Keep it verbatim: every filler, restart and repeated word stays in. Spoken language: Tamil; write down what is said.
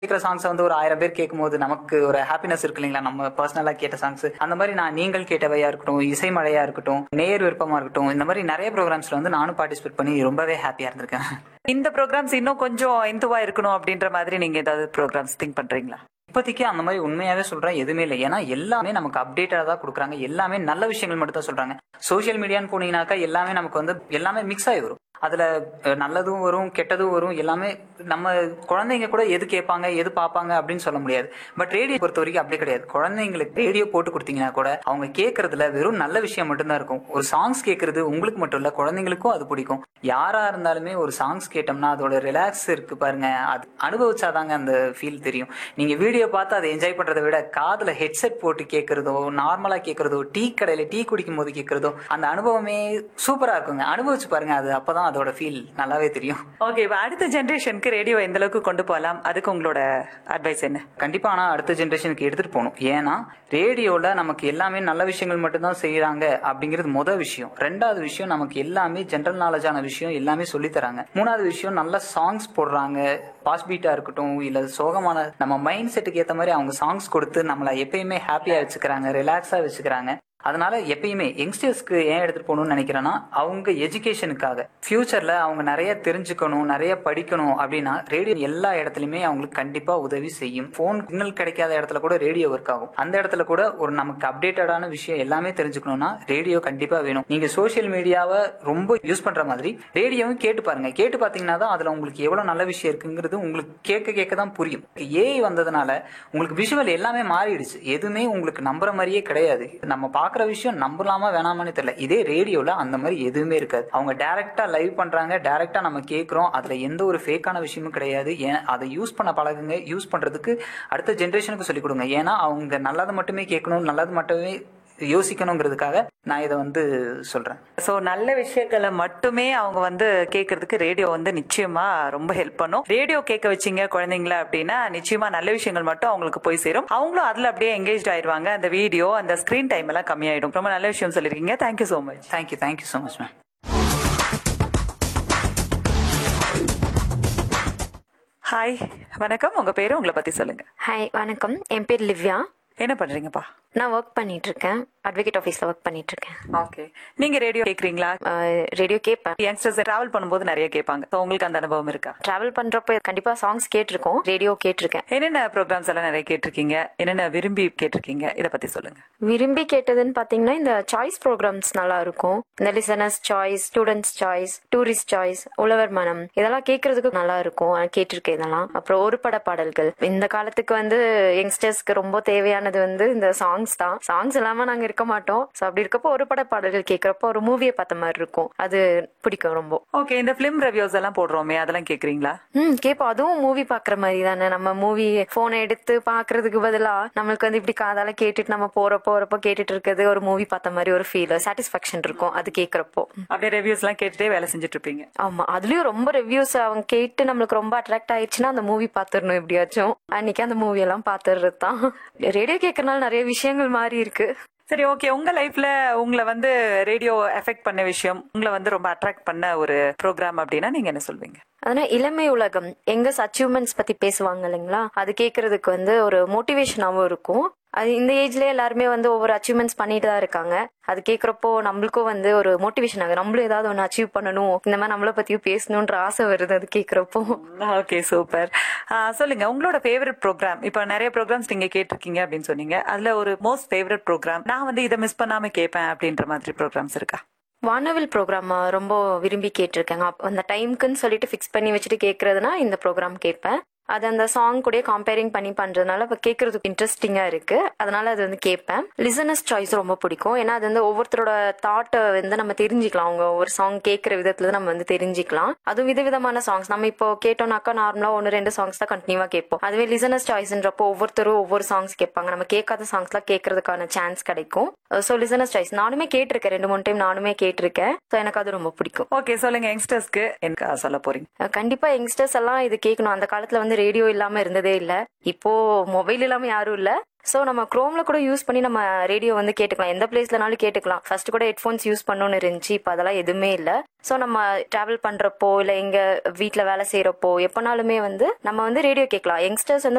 கேட்குற சாங்ஸை வந்து ஒரு ஆயிரம் பேர் கேட்கும்போது நமக்கு ஒரு ஹாப்பினஸ் இருக்கு இல்லைங்களா? நம்ம பர்சனலாக கேட்ட சாங்ஸ் அந்த மாதிரி நான் நீங்கள் கேட்டவையா இருக்கட்டும், இசை மழையா இருக்கட்டும், நேர் விருப்பமா இருக்கட்டும், இந்த மாதிரி நிறைய ப்ரோக்ராம்ஸ்ல வந்து நானும் பார்ட்டிசிபேட் பண்ணி ரொம்பவே ஹாப்பியா இருந்திருக்கேன். இந்த ப்ரோக்ராம்ஸ் இன்னும் கொஞ்சம் இன்துவா இருக்கணும் அப்படின்ற மாதிரி நீங்க ஏதாவது ப்ரோக்ராம்ஸ் திங்க் பண்றீங்களா? இப்போதைக்கு அந்த மாதிரி உண்மையாவே சொல்றேன் எதுவுமே இல்லை. ஏன்னா எல்லாமே நமக்கு அப்டேட்டடா தான் கொடுக்குறாங்க. எல்லாமே நல்ல விஷயங்கள் மட்டும் தான் சொல்றாங்க. சோஷியல் மீடியான்னு போனீங்கன்னாக்கா எல்லாமே நமக்கு வந்து எல்லாமே மிக்ஸ் ஆகி வரும். அதுல நல்லதும் வரும், கெட்டதும் வரும். எல்லாமே நம்ம குழந்தைங்க கூட எது கேட்பாங்க, எது பார்ப்பாங்க அப்படின்னு சொல்ல முடியாது. பட் ரேடியோ பொறுத்த வரைக்கும் அப்படி கிடையாது. குழந்தைங்களுக்கு ரேடியோ போட்டு கொடுத்தீங்கன்னா கூட அவங்க கேட்கறதுல வெறும் நல்ல விஷயம் மட்டும்தான் இருக்கும். ஒரு சாங்ஸ் கேட்கறது உங்களுக்கு மட்டும் இல்ல, குழந்தைங்களுக்கும் அது பிடிக்கும். யாரா இருந்தாலுமே ஒரு சாங்ஸ் கேட்டோம்னா அதோட ரிலாக்ஸ் இருக்கு பாருங்க, அது அனுபவிச்சாதாங்க அந்த ஃபீல் தெரியும். நீங்க வீடியோ பார்த்து அதை என்ஜாய் பண்றதை விட காதுல ஹெட்செட் போட்டு கேட்கறதோ, நார்மலா கேட்கறதோ, டீ கடையில டீ குடிக்கும் போது கேட்கறதோ அந்த அனுபவமே சூப்பரா இருக்குங்க. அனுபவிச்சு பாருங்க, அது அப்பதான் அதோட ஃபீல் நல்லாவே தெரியும். ஓகே, இப்ப அடுத்த ஜெனரேஷனுக்கு ரேடியோ எந்த அளவுக்கு கொண்டு போகலாம், அதுக்கு உங்களோட அட்வைஸ் என்ன? கண்டிப்பா ஆனா அடுத்த ஜெனரேஷனுக்கு எடுத்துட்டு போகணும். ஏன்னா ரேடியோல நமக்கு எல்லாமே நல்ல விஷயங்கள் மட்டும்தான் செய்யறாங்க அப்படிங்கிறது முதல் விஷயம். ரெண்டாவது விஷயம், நமக்கு எல்லாமே ஜென்ரல் நாலேஜான விஷயம் எல்லாமே சொல்லி தராங்க. மூணாவது விஷயம், நல்ல சாங்ஸ் போடுறாங்க. பாஸ் பீட்டா இருக்கட்டும், இல்ல சோகமான நம்ம மைண்ட் செட்டுக்கு ஏற்ற மாதிரி அவங்க சாங்ஸ் கொடுத்து நம்மளை எப்பயுமே ஹாப்பியா வச்சுக்கிறாங்க, ரிலாக்ஸா வச்சுக்கிறாங்க. அதனால எப்பயுமே யங்ஸ்டர்ஸ்க்கு ஏன் எடுத்துட்டு போகணும்னு நினைக்கிறேன்னா, அவங்க எஜுகேஷனுக்காக ஃபியூச்சர்ல அவங்க நிறைய தெரிஞ்சுக்கணும், நிறைய படிக்கணும் அப்படின்னா ரேடியோ எல்லா இடத்துலயுமே அவங்களுக்கு கண்டிப்பா உதவி செய்யும். போன் சிக்னல் கிடைக்காத இடத்துல கூட ரேடியோ ஒர்க் ஆகும். அந்த இடத்துல கூட ஒரு நமக்கு அப்டேட்டடான விஷயம் எல்லாமே தெரிஞ்சுக்கணும்னா ரேடியோ கண்டிப்பா வேணும். நீங்க சோசியல் மீடியாவை ரொம்ப யூஸ் பண்ற மாதிரி ரேடியோவும் கேட்டு பாருங்க. கேட்டு பாத்தீங்கன்னா தான் அதுல உங்களுக்கு எவ்வளவு நல்ல விஷயம் இருக்குங்கிறது உங்களுக்கு கேட்க கேட்க தான் புரியும். ஏஐ வந்ததுனால உங்களுக்கு விஷுவல் எல்லாமே மாறிடுச்சு. எதுவுமே உங்களுக்கு நம்புற மாதிரியே கிடையாது. நம்ம பாக்குற விஷயம் நம்பலாமா வேணாமான்னு தெரியல. இதே ரேடியோல அந்த மாதிரி எதுவுமே இருக்காது. அவங்க டைரக்டா லைவ் பண்றாங்க, டைரக்டா நம்ம கேட்கிறோம். அதுல எந்த ஒரு ஃபேக்கான விஷயமும் கிடையாது. ஏன் அதை யூஸ் பண்ண பழகுங்க, யூஸ் பண்றதுக்கு அடுத்த ஜெனரேஷனுக்கு சொல்லிக் கொடுங்க. ஏன்னா அவங்க நல்லது மட்டுமே கேட்கணும், நல்லது மட்டுமே யோசிக்கணுங்கிறதுக்காக நான் இதை வந்து சொல்றேன். சோ நல்ல விஷயங்களை மட்டுமே அவங்க வந்து கேட்கறதுக்கு ரேடியோ வந்து நிச்சயமா ரொம்ப ஹெல்ப் பண்ணும். ரேடியோ கேட்க வச்சீங்க குழந்தைங்கள அப்படின்னா நிச்சயமா நல்ல விஷயங்கள் மட்டும் அவங்களுக்கு போய் சேரும். அவங்களும் அதுல அப்படியே எங்கேஜ் ஆயிடுவாங்க. அந்த வீடியோ, அந்த ஸ்கிரீன் டைம் எல்லாம் கம்மியாயிடும். ரொம்ப நல்ல விஷயம் சொல்லிருக்கீங்க. Thank you so much. Thank you thank you so much ma'am. Hi, வணக்கம். உங்க பேரு, உங்களை பத்தி சொல்லுங்க. ஹாய், வணக்கம். என் பேர் லிவ்யா. என்ன பண்றீங்கப்பா? நான் ஒர்க் பண்ணிட்டு இருக்கேன். அட்வொகேட் ஆஃபீஸ்ல ஒர்க் பண்ணிட்டு இருக்கேன். ஓகே, நீங்க ரேடியோ கேக்குறீங்களா? ரேடியோ கேட்பேன். யங்ஸ்டர்ஸ் டிராவல் பண்ணும்போது நிறைய கேட்பாங்க. So, உங்களுக்கு அந்த அனுபவம் இருக்கா? டிராவல் பண்றப்ப கண்டிப்பா சாங்ஸ் கேட்டிருக்கோம், ரேடியோ கேட்டிருக்கேன். என்னென்ன ப்ரோக்ராம்ஸ் எல்லாம் நிறைய கேட்டிருக்கீங்க? என்னென்ன விரும்பி கேட்டிருக்கீங்க? இத பத்தி சொல்லுங்க. விரும்பி கேட்டதுன்னு பாத்தீங்கன்னா இந்த சாய்ஸ் ப்ரோக்ராம்ஸ் நல்லா இருக்கும். இந்த listeners choice, students choice, tourist choice, உழவர் மனம், இதெல்லாம் கேட்கறதுக்கு நல்லா இருக்கும். கேட்டிருக்கேன் இதெல்லாம். அப்புறம் ஒரு பட பாடல்கள். இந்த காலத்துக்கு வந்து யங்ஸ்டர்ஸ்க்கு ரொம்ப தேவையானது வந்து இந்த சாங்ஸ் தான். சாங்ஸ் இல்லாம நாங்க இருக்க மாட்டோம். சோ அப்படி இருக்கப்போ ஒரு பட பாடல்கள் கேட்கறப்போ ஒரு மூவியை பார்த்த மாதிரி இருக்கும். அது பிடிக்கும் ரொம்ப. ஓகே, இந்த பிலிம் ரிவ்யூஸ் எல்லாம் போடுறோமே, அதெல்லாம் கேக்குறீங்களா? ம் கேப்போம். அதுவும் மூவி பாக்குற மாதிரி தானே. நம்ம மூவி போனை எடுத்து பாக்குறதுக்கு பதிலா நம்மளுக்கு வந்து இப்படி காதால கேட்டுட்டு நம்ம போறப்போ போறப்போ கேட்டுட்டு இருக்கிறது ஒரு மூவி பார்த்த மாதிரி ஒரு ஃபீல், சாட்டிஸ்பாக்சன் இருக்கும் அது கேட்கறப்போ. அப்படியே ரிவ்யூஸ் எல்லாம் கேட்டுட்டே வேலை செஞ்சுட்டு இருப்பீங்க. ஆமா, அதுலயும் ரொம்ப ரிவ்யூஸ் அவங்க கேட்டு நம்மளுக்கு ரொம்ப அட்ராக்ட் ஆயிடுச்சுன்னா அந்த மூவி பாத்துடணும் எப்படியாச்சும். அன்னைக்கு அந்த மூவி எல்லாம் பாத்துறது தான். ரேடியோ கேட்கறதுனால நிறைய விஷயங்கள் மாறி இருக்கு. சரி, ஓகே. உங்க லைஃப்ல உங்களை வந்து ரேடியோ எஃபெக்ட் பண்ண விஷயம், உங்களை வந்து ரொம்ப அட்ராக்ட் பண்ண ஒரு ப்ரோக்ராம் அப்படின்னா நீங்க என்ன சொல்வீங்க? அதனால இளமை உலகம் யங்கர்ஸ் அச்சீவ்மெண்ட்ஸ் பத்தி பேசுவாங்க இல்லைங்களா, அது கேட்கறதுக்கு வந்து ஒரு மோட்டிவேஷனாவும் இருக்கும். அது இந்த ஏஜ்லயே எல்லாருமே வந்து ஒவ்வொரு அச்சீவ்மெண்ட்ஸ் பண்ணிட்டு தான் இருக்காங்க. அது கேட்கறப்போ நம்மளுக்கும் வந்து ஒரு மோட்டிவேஷன் ஆகுது. நம்மளும் ஏதாவது ஒன்று அச்சீவ் பண்ணணும், இந்த மாதிரி நம்மளை பத்தியும் பேசணும்ன்ற ஆசை வருது அது கேட்கறப்போ. Okay, super. சொல்லுங்க, உங்களோட ஃபேவரட் ப்ரோக்ராம். இப்ப நிறைய ப்ரோக்ராம்ஸ் நீங்க கேட்டிருக்கீங்க அப்படின்னு சொன்னீங்க. அதுல ஒரு மோஸ்ட் ஃபேவரட் ப்ரோக்ராம், நான் வந்து இதை மிஸ் பண்ணாம கேட்பேன் அப்படின்ற மாதிரி ப்ரோக்ராம்ஸ் இருக்கா? வானவில் ப்ரோக்ராம் ரொம்ப விரும்பி கேட்டிருக்கேங்க. அந்த டைமுக்குன்னு சொல்லிட்டு ஃபிக்ஸ் பண்ணி வச்சுட்டு கேட்கறதுனா இந்த ப்ரோக்ராம் கேட்பேன். அது அந்த சாங் கூட கம்பேரிங் பண்ணி பண்றதுனால இப்ப கேட்கறதுக்கு இன்ட்ரெஸ்டிங்கா இருக்கு. அதனால அது வந்து கேட்பேன். லிசனர்ஸ் சாய்ஸ் ரொம்ப பிடிக்கும். ஏன்னா அது வந்து ஒவ்வொருத்தரோட தாட்டை வந்து நம்ம தெரிஞ்சுக்கலாம். அவங்க ஒவ்வொரு சாங் கேட்கற விதத்துல நம்ம வந்து தெரிஞ்சுக்கலாம். அதுவும் விதவிதமான சாங்ஸ் நம்ம இப்போ கேட்டோம்னாக்கா நார்மலா ஒன்னு ரெண்டு சாங்ஸ் தான் கண்டினியூவா கேட்போம். அதுவே லிசனர்ஸ் சாய்ஸ்ன்றப்போ ஒவ்வொருத்தரும் ஒவ்வொரு சாங்ஸ் கேட்பாங்க. நம்ம கேட்காத சாங்ஸ் எல்லாம் கேட்கறதுக்கான சான்ஸ் கிடைக்கும். சோ லிசனர்ஸ் சாய்ஸ் நானுமே கேட்டிருக்கேன், ரெண்டு மூணு டைம் நானுமே கேட்டிருக்கேன். சோ எனக்கு அது ரொம்ப பிடிக்கும். ஓகே, சொல்லுங்க, யங்ஸ்டர்ஸ்க்கு என்ன சொல்ல போறீங்க? கண்டிப்பா யங்ஸ்டர்ஸ் எல்லாம் இது கேட்கணும். அந்த காலத்துல வந்து ரேடியோ இல்லாம இருந்ததே இல்ல. இப்போ மொபைல் இல்லாம யாரும் இல்ல. சோ நம்ம குரோம்ல கூட யூஸ் பண்ணி நம்ம ரேடியோ வந்து கேட்டுக்கலாம். எந்த பிளேஸ்லனாலும் கேட்டுக்கலாம். ஃபர்ஸ்ட் கூட ஹெட்போன்ஸ் யூஸ் பண்ணணும்னு இருந்துச்சு. இப்ப அதெல்லாம் எதுவுமே இல்ல. சோ நம்ம டிராவல் பண்றப்போ இல்ல எங்க வீட்டுல வேலை செய்யறப்போ எப்பனாலுமே வந்து நம்ம வந்து ரேடியோ கேட்கலாம். யங்ஸ்டர்ஸ் வந்து